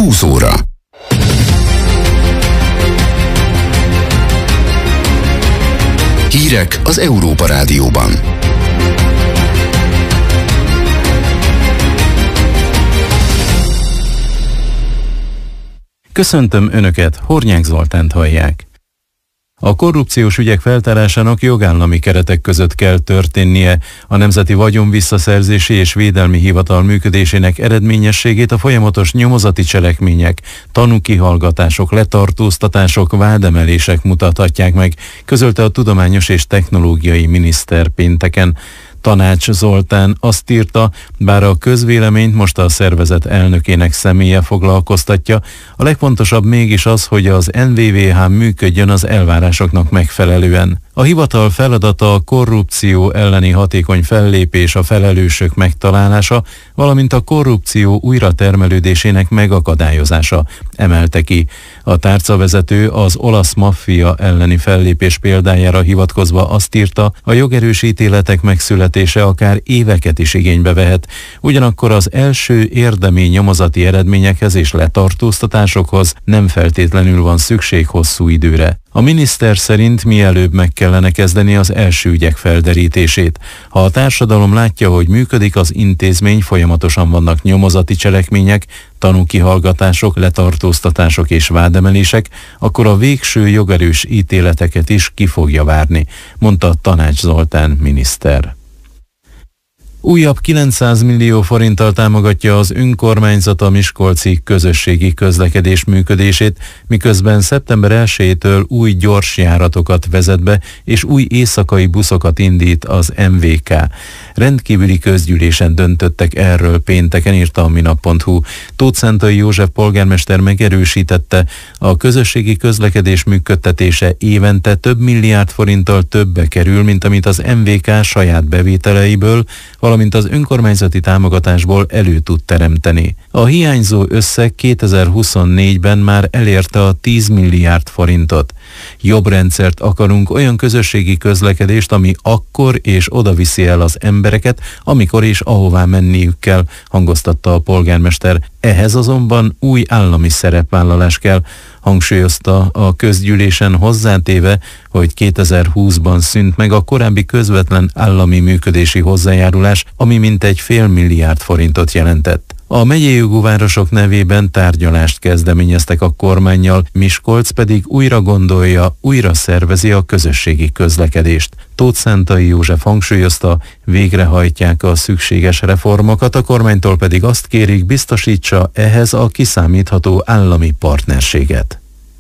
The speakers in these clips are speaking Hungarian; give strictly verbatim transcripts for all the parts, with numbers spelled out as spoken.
húsz óra. Hírek az Európa Rádióban. Köszöntöm Önöket, Hornyák Zoltánt hallják. A korrupciós ügyek feltárásának jogállami keretek között kell történnie. A Nemzeti Vagyonvisszaszerzési és Védelmi Hivatal működésének eredményességét a folyamatos nyomozati cselekmények, tanúkihallgatások, letartóztatások, vádemelések mutathatják meg, közölte a Tudományos és Technológiai Miniszter pénteken. Tanács Zoltán azt írta, bár a közvéleményt most a szervezet elnökének személye foglalkoztatja, a legfontosabb mégis az, hogy az en vé vé há működjön az elvárásoknak megfelelően. A hivatal feladata a korrupció elleni hatékony fellépés, a felelősök megtalálása, valamint a korrupció újratermelődésének megakadályozása, emelte ki. A tárcavezető az olasz maffia elleni fellépés példájára hivatkozva azt írta, a jogerős ítéletek megszületése akár éveket is igénybe vehet, ugyanakkor az első érdemi nyomozati eredményekhez és letartóztatásokhoz nem feltétlenül van szükség hosszú időre. A miniszter szerint mielőbb meg kellene kezdeni az első ügyek felderítését. Ha a társadalom látja, hogy működik az intézmény, folyamatosan vannak nyomozati cselekmények, tanúkihallgatások, letartóztatások és vádemelések, akkor a végső jogerős ítéleteket is ki fogja várni, mondta Tanács Zoltán miniszter. Újabb kilencszáz millió forinttal támogatja az önkormányzat a miskolci közösségi közlekedés működését, miközben szeptember elsejétől új gyorsjáratokat vezet be, és új éjszakai buszokat indít az em vé ká. Rendkívüli közgyűlésen döntöttek erről pénteken, írta a minap pont hu. Tóth-Szentai József polgármester megerősítette, a közösségi közlekedés működtetése évente több milliárd forinttal többbe kerül, mint amit az em vé ká saját bevételeiből, valamint az önkormányzati támogatásból elő tud teremteni. A hiányzó összeg kétezer-huszonnégyben már elérte a tíz milliárd forintot. Jobb rendszert akarunk, olyan közösségi közlekedést, ami akkor és oda viszi el az embereket, amikor és ahová menniük kell, hangoztatta a polgármester. Ehhez azonban új állami szerepvállalás kell, hangsúlyozta a közgyűlésen, hozzátéve, hogy kétezer-húszban szűnt meg a korábbi közvetlen állami működési hozzájárulás, ami mintegy fél milliárd forintot jelentett. A megyei jogú városok nevében tárgyalást kezdeményeztek a kormánnyal, Miskolc pedig újra gondolja, újra szervezi a közösségi közlekedést. Tóth-Szentai József hangsúlyozta, végrehajtják a szükséges reformokat, a kormánytól pedig azt kérik, biztosítsa ehhez a kiszámítható állami partnerséget.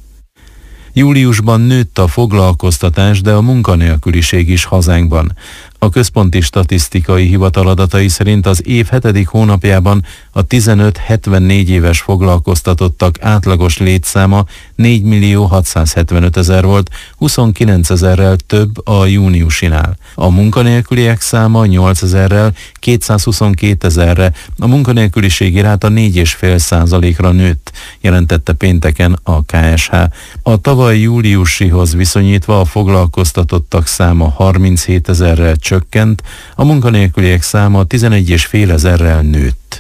Júliusban nőtt a foglalkoztatás, de a munkanélküliség is hazánkban. A Központi Statisztikai Hivatal adatai szerint az év hetedik hónapjában a tizenöt-hetvennégy éves foglalkoztatottak átlagos létszáma négy millió hatszázhetvenöt ezer volt, huszonkilenc ezerrel több a júniusinál. A munkanélküliek száma nyolcezerrel, kétszázhuszonkettő ezerre, a munkanélküliségi ráta négy egész öt százalékra nőtt, jelentette pénteken a ká es há. A tavaly júliusihoz viszonyítva a foglalkoztatottak száma harminchét ezerrel csökkent, a munkanélküliek száma tizenegy egész öt ezerrel nőtt.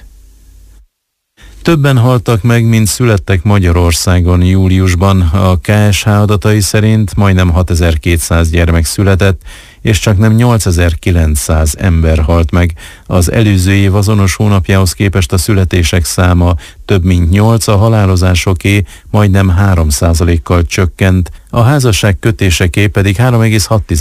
Többen haltak meg, mint születtek Magyarországon júliusban. A ká es há adatai szerint majdnem hatezer-kétszáz gyermek született, és csak nem nyolcezer-kilencszáz ember halt meg. Az előző év azonos hónapjához képest a születések száma több mint nyolc, a halálozásoké majdnem három százalékkal csökkent, a házasság kötéseké pedig három egész hat